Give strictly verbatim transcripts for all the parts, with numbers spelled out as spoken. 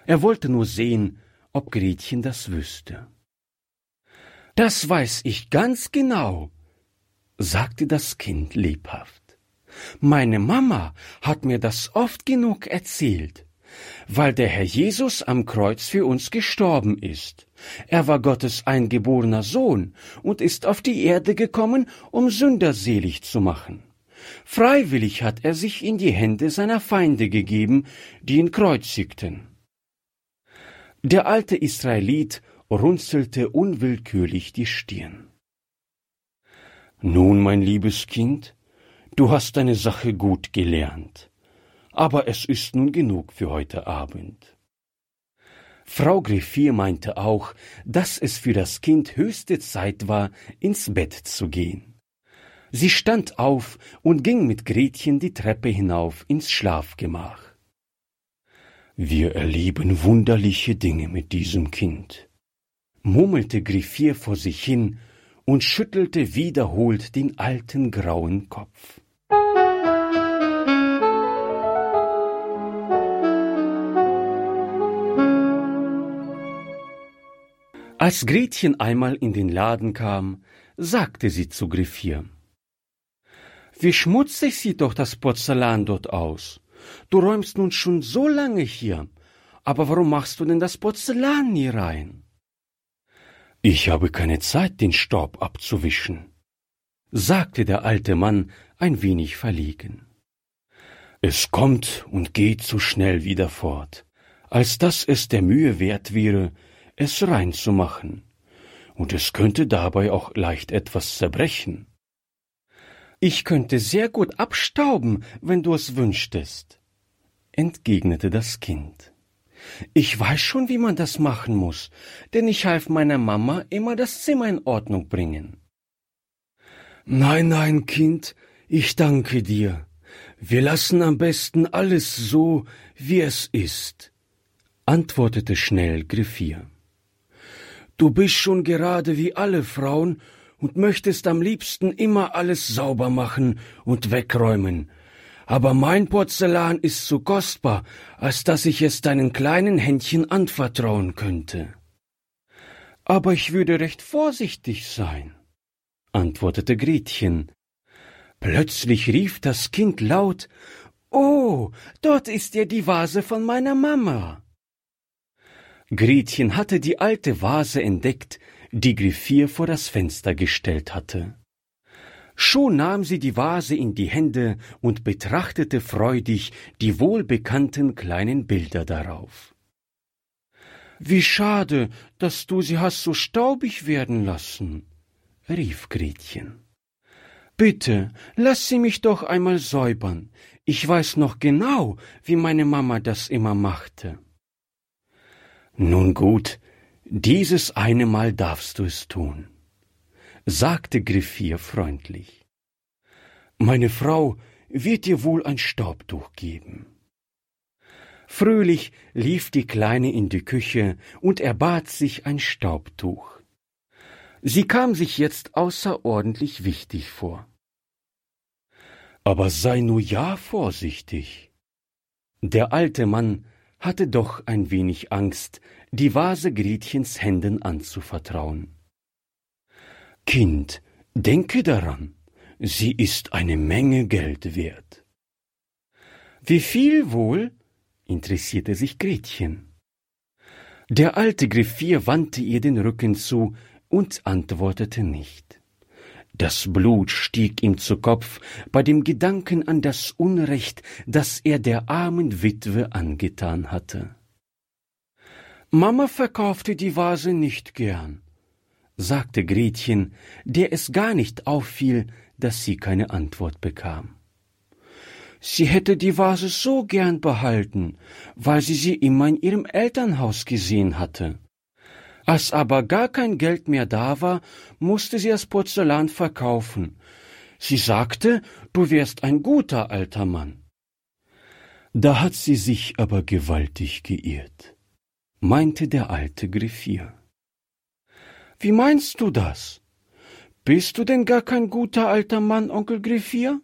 Er wollte nur sehen, ob Gretchen das wüsste. »Das weiß ich ganz genau«, sagte das Kind lebhaft. »Meine Mama hat mir das oft genug erzählt, weil der Herr Jesus am Kreuz für uns gestorben ist. Er war Gottes eingeborener Sohn und ist auf die Erde gekommen, um Sünder selig zu machen. Freiwillig hat er sich in die Hände seiner Feinde gegeben, die ihn kreuzigten.« Der alte Israelit runzelte unwillkürlich die Stirn. »Nun, mein liebes Kind, du hast deine Sache gut gelernt, aber es ist nun genug für heute Abend.« Frau Griffier meinte auch, dass es für das Kind höchste Zeit war, ins Bett zu gehen. Sie stand auf und ging mit Gretchen die Treppe hinauf ins Schlafgemach. »Wir erleben wunderliche Dinge mit diesem Kind«, murmelte Griffier vor sich hin und schüttelte wiederholt den alten grauen Kopf. Als Gretchen einmal in den Laden kam, sagte sie zu Griffier: »Wie schmutzig sieht doch das Porzellan dort aus. Du räumst nun schon so lange hier, aber warum machst du denn das Porzellan nie rein?« »Ich habe keine Zeit, den Staub abzuwischen«, sagte der alte Mann ein wenig verlegen. »Es kommt und geht so schnell wieder fort, als dass es der Mühe wert wäre, es reinzumachen, und es könnte dabei auch leicht etwas zerbrechen.« »Ich könnte sehr gut abstauben, wenn du es wünschtest«, entgegnete das Kind. »Ich weiß schon, wie man das machen muss, denn ich half meiner Mama immer das Zimmer in Ordnung bringen.« »Nein, nein, Kind, ich danke dir. Wir lassen am besten alles so, wie es ist«, antwortete schnell Griffier. »Du bist schon gerade wie alle Frauen und möchtest am liebsten immer alles sauber machen und wegräumen. Aber mein Porzellan ist so kostbar, als dass ich es deinen kleinen Händchen anvertrauen könnte.« »Aber ich würde recht vorsichtig sein«, antwortete Gretchen. Plötzlich rief das Kind laut: »Oh, dort ist ja die Vase von meiner Mama!« Gretchen hatte die alte Vase entdeckt, die Griffier vor das Fenster gestellt hatte. Schon nahm sie die Vase in die Hände und betrachtete freudig die wohlbekannten kleinen Bilder darauf. »Wie schade, dass du sie hast so staubig werden lassen«, rief Gretchen. »Bitte, lass sie mich doch einmal säubern. Ich weiß noch genau, wie meine Mama das immer machte.« »Nun gut, dieses eine Mal darfst du es tun«, sagte Griffier freundlich. »Meine Frau wird dir wohl ein Staubtuch geben.« Fröhlich lief die Kleine in die Küche und erbat sich ein Staubtuch. Sie kam sich jetzt außerordentlich wichtig vor. »Aber sei nur ja vorsichtig.« Der alte Mann hatte doch ein wenig Angst, die Vase Gretchens Händen anzuvertrauen. »Kind, denke daran, sie ist eine Menge Geld wert.« »Wie viel wohl?« interessierte sich Gretchen. Der alte Griffier wandte ihr den Rücken zu und antwortete nicht. Das Blut stieg ihm zu Kopf bei dem Gedanken an das Unrecht, das er der armen Witwe angetan hatte. »Mama verkaufte die Vase nicht gern«, sagte Gretchen, der es gar nicht auffiel, dass sie keine Antwort bekam. »Sie hätte die Vase so gern behalten, weil sie sie immer in ihrem Elternhaus gesehen hatte. Als aber gar kein Geld mehr da war, musste sie das Porzellan verkaufen. Sie sagte, du wärst ein guter alter Mann.« »Da hat sie sich aber gewaltig geirrt«, meinte der alte Griffier. »Wie meinst du das? Bist du denn gar kein guter alter Mann, Onkel Griffier?«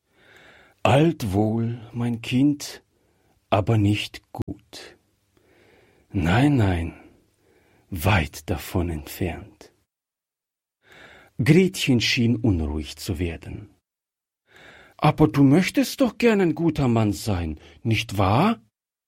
»Alt wohl, mein Kind, aber nicht gut. Nein, nein, weit davon entfernt. Gretchen schien unruhig zu werden. »Aber du möchtest doch gern ein guter Mann sein, nicht wahr?«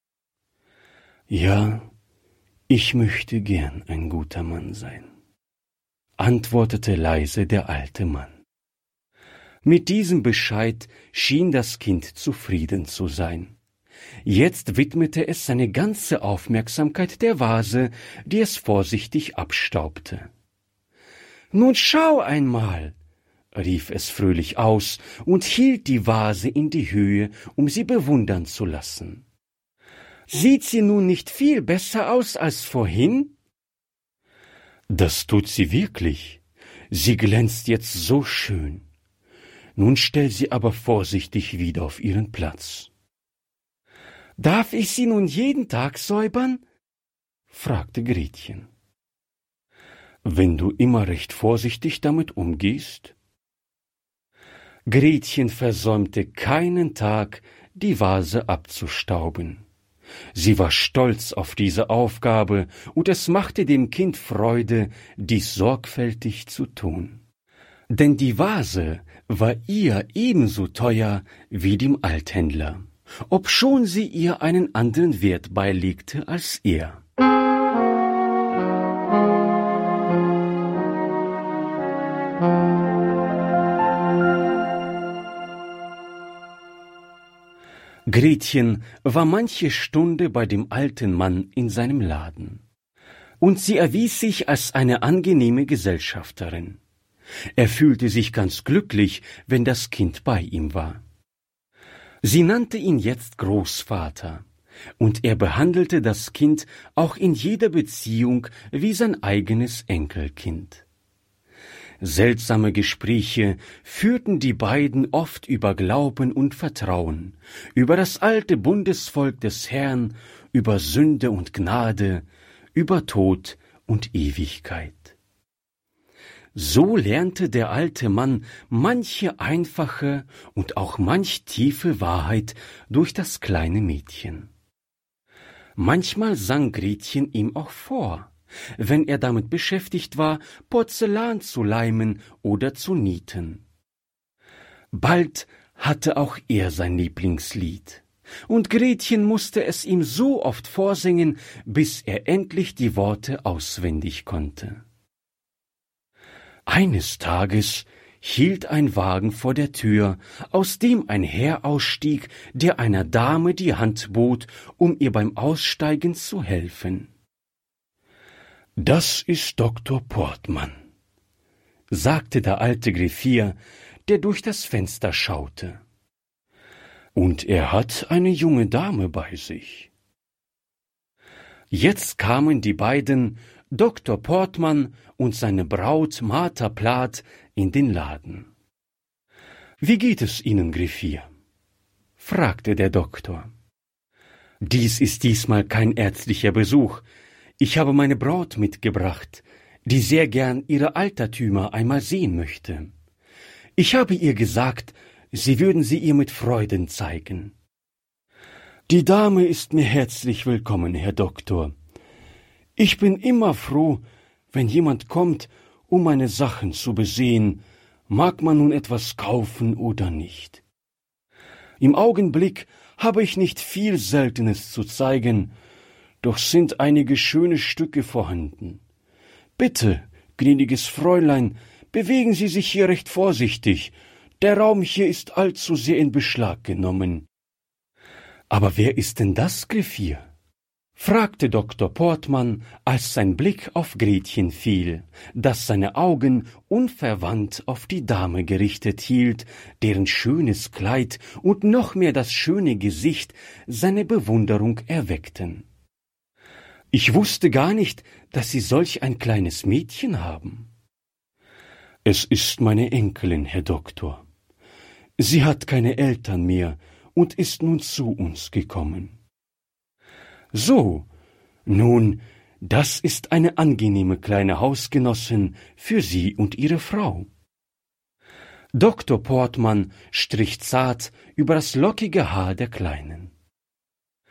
»Ja, ich möchte gern ein guter Mann sein«, antwortete leise der alte Mann. Mit diesem Bescheid schien das Kind zufrieden zu sein. Jetzt widmete es seine ganze Aufmerksamkeit der Vase, die es vorsichtig abstaubte. »Nun schau einmal«, rief es fröhlich aus und hielt die Vase in die Höhe, um sie bewundern zu lassen. »Sieht sie nun nicht viel besser aus als vorhin?« »Das tut sie wirklich. Sie glänzt jetzt so schön. Nun stell sie aber vorsichtig wieder auf ihren Platz.« »Darf ich sie nun jeden Tag säubern?« fragte Gretchen. »Wenn du immer recht vorsichtig damit umgehst.« Gretchen versäumte keinen Tag, die Vase abzustauben. Sie war stolz auf diese Aufgabe, und es machte dem Kind Freude, dies sorgfältig zu tun. Denn die Vase war ihr ebenso teuer wie dem Althändler, obschon sie ihr einen anderen Wert beilegte als er. Gretchen war manche Stunde bei dem alten Mann in seinem Laden, und sie erwies sich als eine angenehme Gesellschafterin. Er fühlte sich ganz glücklich, wenn das Kind bei ihm war. Sie nannte ihn jetzt Großvater, und er behandelte das Kind auch in jeder Beziehung wie sein eigenes Enkelkind. Seltsame Gespräche führten die beiden oft über Glauben und Vertrauen, über das alte Bundesvolk des Herrn, über Sünde und Gnade, über Tod und Ewigkeit. So lernte der alte Mann manche einfache und auch manch tiefe Wahrheit durch das kleine Mädchen. Manchmal sang Gretchen ihm auch vor, wenn er damit beschäftigt war, Porzellan zu leimen oder zu nieten. Bald hatte auch er sein Lieblingslied, und Gretchen musste es ihm so oft vorsingen, bis er endlich die Worte auswendig konnte. Eines Tages hielt ein Wagen vor der Tür, aus dem ein Herr ausstieg, der einer Dame die Hand bot, um ihr beim Aussteigen zu helfen. »Das ist Doktor Portmann«, sagte der alte Griffier, der durch das Fenster schaute. »Und er hat eine junge Dame bei sich.« Jetzt kamen die beiden, Doktor Portmann und seine Braut Martha Plath, in den Laden. »Wie geht es Ihnen, Griffier?« fragte der Doktor. »Dies ist diesmal kein ärztlicher Besuch. Ich habe meine Braut mitgebracht, die sehr gern ihre Altertümer einmal sehen möchte. Ich habe ihr gesagt, Sie würden sie ihr mit Freuden zeigen.« »Die Dame ist mir herzlich willkommen, Herr Doktor. Ich bin immer froh, wenn jemand kommt, um meine Sachen zu besehen, mag man nun etwas kaufen oder nicht. Im Augenblick habe ich nicht viel Seltenes zu zeigen, doch sind einige schöne Stücke vorhanden. Bitte, gnädiges Fräulein, bewegen Sie sich hier recht vorsichtig, der Raum hier ist allzu sehr in Beschlag genommen.« »Aber wer ist denn das, Griffier?« fragte Doktor Portmann, als sein Blick auf Gretchen fiel, das seine Augen unverwandt auf die Dame gerichtet hielt, deren schönes Kleid und noch mehr das schöne Gesicht seine Bewunderung erweckten. »Ich wusste gar nicht, dass Sie solch ein kleines Mädchen haben.« »Es ist meine Enkelin, Herr Doktor. Sie hat keine Eltern mehr und ist nun zu uns gekommen.« »So, nun, das ist eine angenehme kleine Hausgenossin für Sie und Ihre Frau.« Doktor Portmann strich zart über das lockige Haar der Kleinen.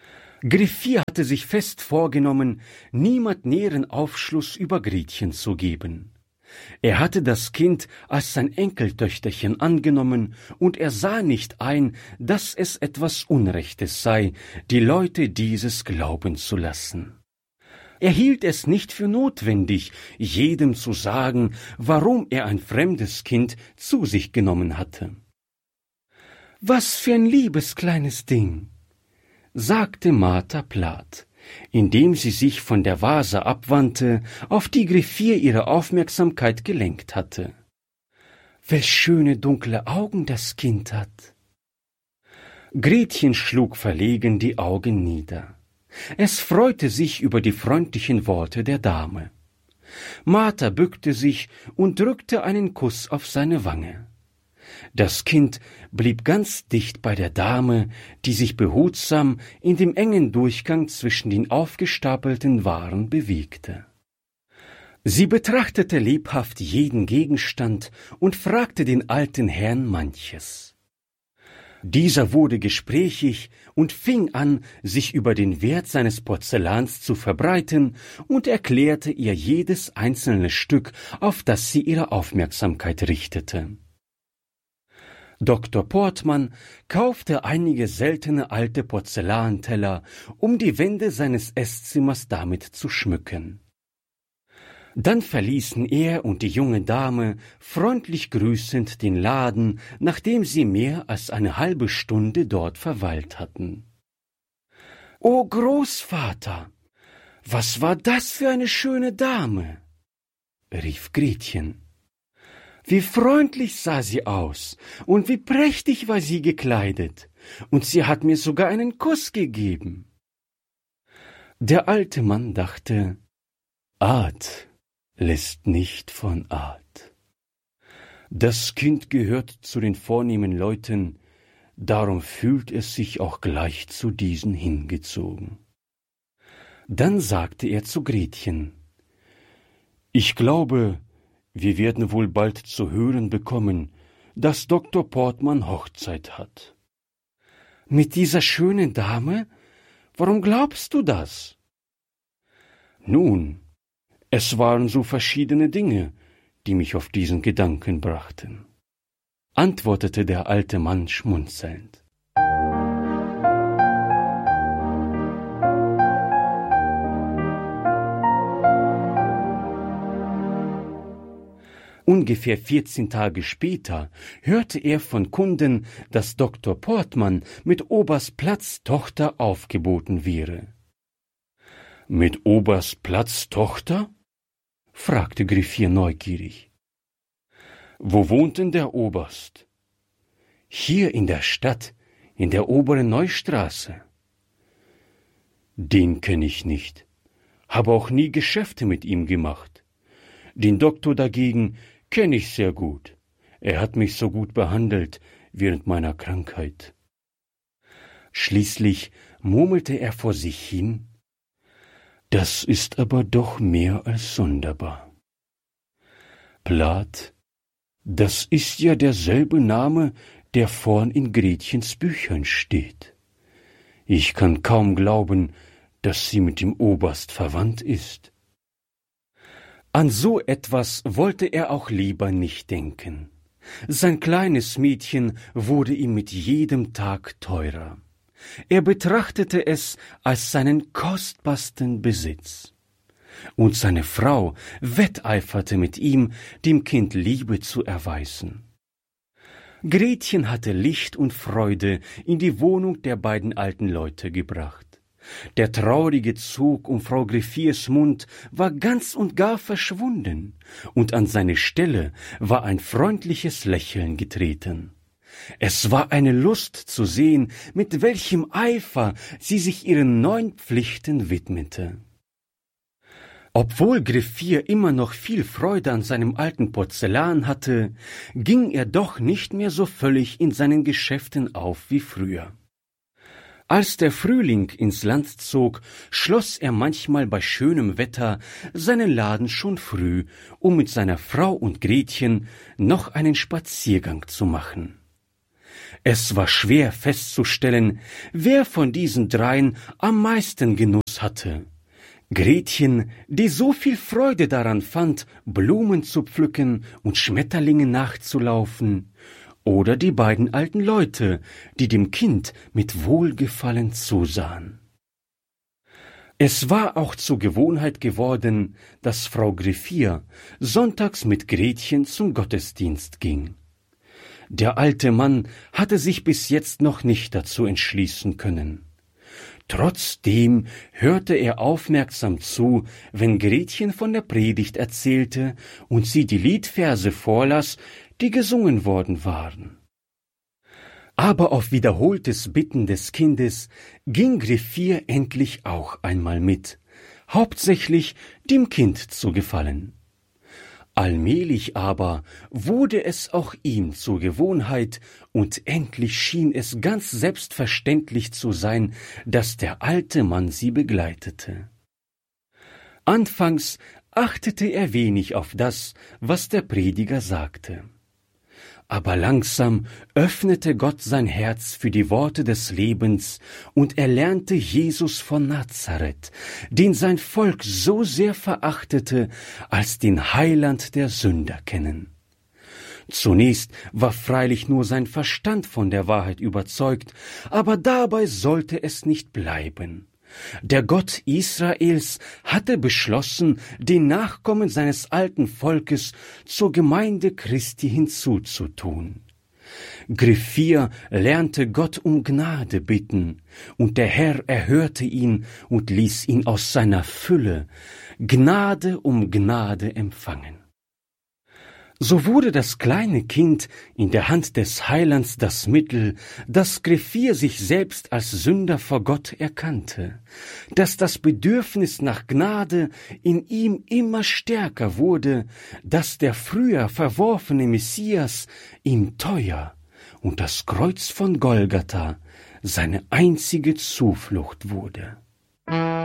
Griffier hatte sich fest vorgenommen, niemand näheren Aufschluss über Gretchen zu geben. Er hatte das Kind als sein Enkeltöchterchen angenommen, und er sah nicht ein, dass es etwas Unrechtes sei, die Leute dieses glauben zu lassen. Er hielt es nicht für notwendig, jedem zu sagen, warum er ein fremdes Kind zu sich genommen hatte. »Was für ein liebes kleines Ding«, sagte Martha platt, indem sie sich von der Vase abwandte, auf die Griffier ihre Aufmerksamkeit gelenkt hatte. »Welch schöne dunkle Augen das Kind hat!« Gretchen schlug verlegen die Augen nieder. Es freute sich über die freundlichen Worte der Dame. Martha bückte sich und drückte einen Kuss auf seine Wange. Das Kind blieb ganz dicht bei der Dame, die sich behutsam in dem engen Durchgang zwischen den aufgestapelten Waren bewegte. Sie betrachtete lebhaft jeden Gegenstand und fragte den alten Herrn manches. Dieser wurde gesprächig und fing an, sich über den Wert seines Porzellans zu verbreiten und erklärte ihr jedes einzelne Stück, auf das sie ihre Aufmerksamkeit richtete. Doktor Portmann kaufte einige seltene alte Porzellanteller, um die Wände seines Esszimmers damit zu schmücken. Dann verließen er und die junge Dame freundlich grüßend den Laden, nachdem sie mehr als eine halbe Stunde dort verweilt hatten. »O Großvater, was war das für eine schöne Dame?« rief Gretchen. »Wie freundlich sah sie aus und wie prächtig war sie gekleidet, und sie hat mir sogar einen Kuss gegeben.« Der alte Mann dachte, »Art lässt nicht von Art. Das Kind gehört zu den vornehmen Leuten, darum fühlt es sich auch gleich zu diesen hingezogen.« Dann sagte er zu Gretchen, »Ich glaube, wir werden wohl bald zu hören bekommen, dass Doktor Portmann Hochzeit hat.« »Mit dieser schönen Dame? Warum glaubst du das?« »Nun, es waren so verschiedene Dinge, die mich auf diesen Gedanken brachten«, antwortete der alte Mann schmunzelnd. Ungefähr vierzehn Tage später hörte er von Kunden, dass Doktor Portmann mit Oberst Platz Tochter aufgeboten wäre. »Mit Oberst Platz Tochter?« fragte Griffier neugierig. »Wo wohnt denn der Oberst?« »Hier in der Stadt, in der oberen Neustraße.« »Den kenne ich nicht, habe auch nie Geschäfte mit ihm gemacht. Den Doktor dagegen kenne ich sehr gut. Er hat mich so gut behandelt während meiner Krankheit.« Schließlich murmelte er vor sich hin, »Das ist aber doch mehr als sonderbar. Plath, das ist ja derselbe Name, der vorn in Gretchens Büchern steht. Ich kann kaum glauben, dass sie mit dem Oberst verwandt ist.« An so etwas wollte er auch lieber nicht denken. Sein kleines Mädchen wurde ihm mit jedem Tag teurer. Er betrachtete es als seinen kostbarsten Besitz. Und seine Frau wetteiferte mit ihm, dem Kind Liebe zu erweisen. Gretchen hatte Licht und Freude in die Wohnung der beiden alten Leute gebracht. Der traurige Zug um Frau Griffiers Mund war ganz und gar verschwunden, und an seine Stelle war ein freundliches Lächeln getreten. Es war eine Lust zu sehen, mit welchem Eifer sie sich ihren neuen Pflichten widmete. Obwohl Griffier immer noch viel Freude an seinem alten Porzellan hatte, ging er doch nicht mehr so völlig in seinen Geschäften auf wie früher. Als der Frühling ins Land zog, schloss er manchmal bei schönem Wetter seinen Laden schon früh, um mit seiner Frau und Gretchen noch einen Spaziergang zu machen. Es war schwer festzustellen, wer von diesen dreien am meisten Genuss hatte. Gretchen, die so viel Freude daran fand, Blumen zu pflücken und Schmetterlingen nachzulaufen, oder die beiden alten Leute, die dem Kind mit Wohlgefallen zusahen. Es war auch zur Gewohnheit geworden, dass Frau Griffier sonntags mit Gretchen zum Gottesdienst ging. Der alte Mann hatte sich bis jetzt noch nicht dazu entschließen können. Trotzdem hörte er aufmerksam zu, wenn Gretchen von der Predigt erzählte und sie die Liedverse vorlas, die gesungen worden waren. Aber auf wiederholtes Bitten des Kindes ging Griffier endlich auch einmal mit, hauptsächlich dem Kind zu gefallen. Allmählich aber wurde es auch ihm zur Gewohnheit, und endlich schien es ganz selbstverständlich zu sein, dass der alte Mann sie begleitete. Anfangs achtete er wenig auf das, was der Prediger sagte. Aber langsam öffnete Gott sein Herz für die Worte des Lebens, und er lernte Jesus von Nazareth, den sein Volk so sehr verachtete, als den Heiland der Sünder kennen. Zunächst war freilich nur sein Verstand von der Wahrheit überzeugt, aber dabei sollte es nicht bleiben. Der Gott Israels hatte beschlossen, den Nachkommen seines alten Volkes zur Gemeinde Christi hinzuzutun. Griffier lernte Gott um Gnade bitten, und der Herr erhörte ihn und ließ ihn aus seiner Fülle Gnade um Gnade empfangen. So wurde das kleine Kind in der Hand des Heilands das Mittel, dass Griffier sich selbst als Sünder vor Gott erkannte, dass das Bedürfnis nach Gnade in ihm immer stärker wurde, dass der früher verworfene Messias ihm teuer und das Kreuz von Golgatha seine einzige Zuflucht wurde.